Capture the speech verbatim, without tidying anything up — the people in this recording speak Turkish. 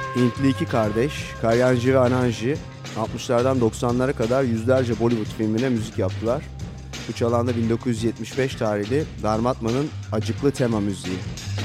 Hintli iki kardeş, Kalyanji ve Ananji, altmışlardan doksanlara kadar yüzlerce Bollywood filmine müzik yaptılar. Bu çalan da bin dokuz yüz yetmiş beş tarihli Dharmatma'nın Acıklı Tema müziği.